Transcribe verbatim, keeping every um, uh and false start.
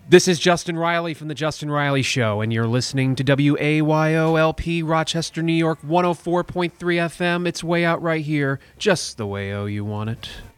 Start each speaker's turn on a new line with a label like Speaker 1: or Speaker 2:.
Speaker 1: This is Justin Riley from The Justin Riley Show, and you're listening to W A Y O L P, Rochester, New York, one oh four point three F M. It's way out right here, just the way oh you want it.